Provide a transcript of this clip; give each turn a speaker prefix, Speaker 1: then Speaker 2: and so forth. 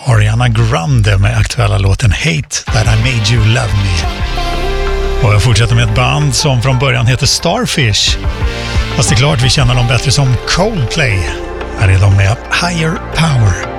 Speaker 1: Ariana Grande med aktuella låten Hate That I Made You Love Me. Och jag fortsätter med ett band som från början heter Starfish. Fast det är klart vi känner dem bättre som Coldplay. Här är de med Higher Power.